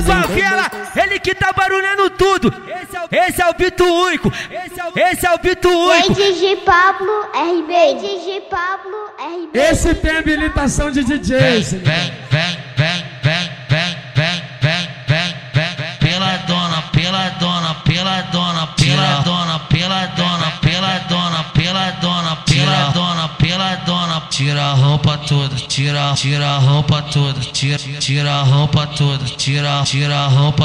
favela, ele que tá barulhando tudo. Esse é o Bito Único. Esse é o Bito Único. DJ Pablo RB. DJ Pablo RB. Esse tem habilitação de DJ. Vem. Tira a roupa toda, tira a roupa toda, tira a roupa toda, tira a roupa